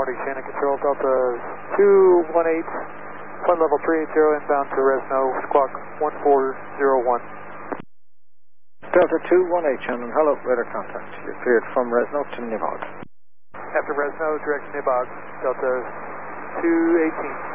morning, Shannon Control, Delta 218, flight level 380 inbound to Resno, squawk 1401. Delta 218, Shannon, hello, radar contact. You're cleared from Resno to Nibog. After Resno, direct Nibog, Delta 218.